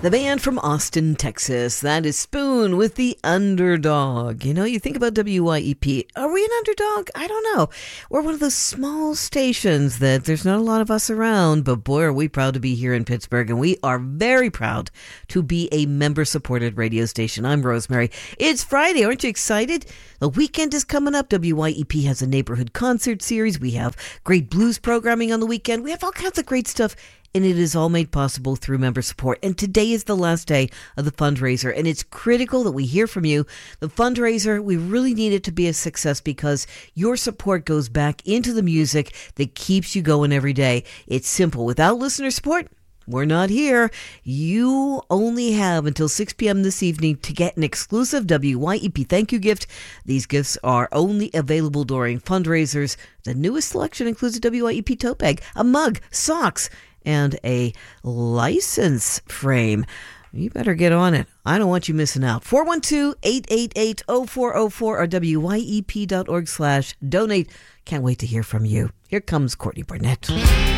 The band from Austin, Texas. That is Spoon with The Underdog. You know, you think about WYEP. Are we an underdog? I don't know. We're one of those small stations that there's not a lot of us around, but boy, are we proud to be here in Pittsburgh, and we are very proud to be a member-supported radio station. I'm Rosemary. It's Friday. Aren't you excited? The weekend is coming up. WYEP has a neighborhood concert series. We have great blues programming on the weekend. We have all kinds of great stuff. And it is all made possible through member support. And today is the last day of the fundraiser. And it's critical that we hear from you. The fundraiser, we really need it to be a success because your support goes back into the music that keeps you going every day. It's simple. Without listener support, we're not here. You only have until 6 p.m. this evening to get an exclusive WYEP thank you gift. These gifts are only available during fundraisers. The newest selection includes a WYEP tote bag, a mug, socks, and a license frame. You better get on it. I don't want you missing out. 412-888-0404 or WYEP.org/donate. Can't wait to hear from you. Here comes Courtney Barnett.